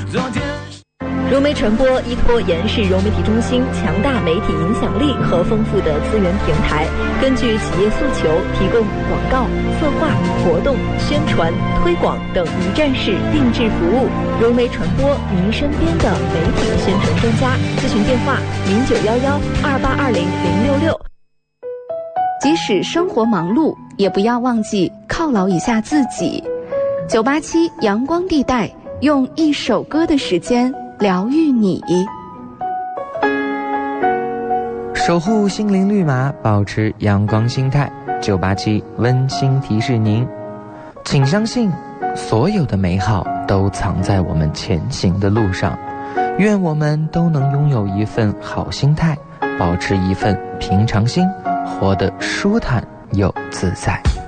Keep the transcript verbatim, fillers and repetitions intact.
融媒传播依托延世融媒体中心强大媒体影响力和丰富的资源平台，根据企业诉求提供广告、策划、活动、宣传、推广等一站式定制服务。融媒传播，您身边的媒体宣传专家。咨询电话：零九幺幺二八二零零六六。 即使生活忙碌，也不要忘记犒劳一下自己。九八七阳光地带，用一首歌的时间疗愈你， 守护心灵绿码，保持阳光心态。九八七温馨提示您，请相信，所有的美好都藏在我们前行的路上。愿我们都能拥有一份好心态，保持一份平常心，活得舒坦又自在。